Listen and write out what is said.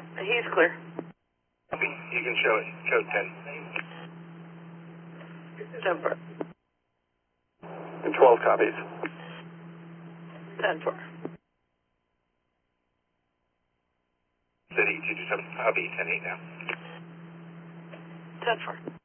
He's clear. Copy. You can show it. Code 10. 10-4. And 12 copies. 10-4. City 227. Copy. 10-8 now. 10-4.